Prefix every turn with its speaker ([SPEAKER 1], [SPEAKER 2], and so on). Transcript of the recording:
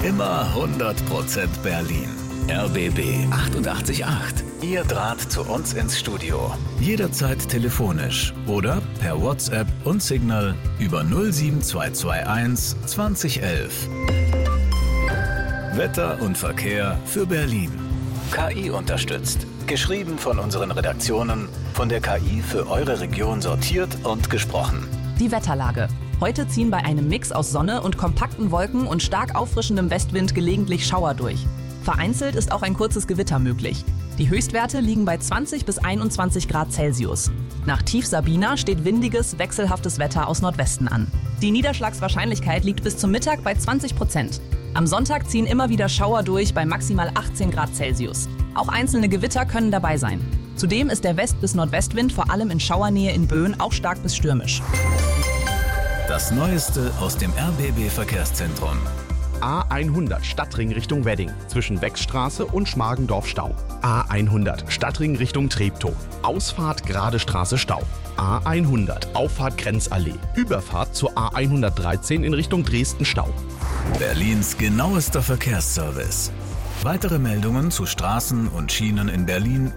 [SPEAKER 1] Immer 100% Berlin. RBB 888. Ihr Draht zu uns ins Studio. Jederzeit telefonisch oder per WhatsApp und Signal über 07221 2011. Wetter und Verkehr für Berlin. KI unterstützt. Geschrieben von unseren Redaktionen, von der KI für eure Region sortiert und gesprochen.
[SPEAKER 2] Die Wetterlage. Heute ziehen bei einem Mix aus Sonne und kompakten Wolken und stark auffrischendem Westwind gelegentlich Schauer durch. Vereinzelt ist auch ein kurzes Gewitter möglich. Die Höchstwerte liegen bei 20 bis 21 Grad Celsius. Nach Tief Sabina steht windiges, wechselhaftes Wetter aus Nordwesten an. Die Niederschlagswahrscheinlichkeit liegt bis zum Mittag bei 20%. Am Sonntag ziehen immer wieder Schauer durch bei maximal 18 Grad Celsius. Auch einzelne Gewitter können dabei sein. Zudem ist der West- bis Nordwestwind vor allem in Schauernähe in Böen auch stark bis stürmisch.
[SPEAKER 1] Das Neueste aus dem RBB-Verkehrszentrum.
[SPEAKER 3] A100 Stadtring Richtung Wedding zwischen Wechsstraße und Schmargendorf Stau. A100 Stadtring Richtung Treptow. Ausfahrt Gerade Straße Stau. A100 Auffahrt Grenzallee. Überfahrt zur A113 in Richtung Dresden Stau.
[SPEAKER 1] Berlins genauester Verkehrsservice. Weitere Meldungen zu Straßen und Schienen in Berlin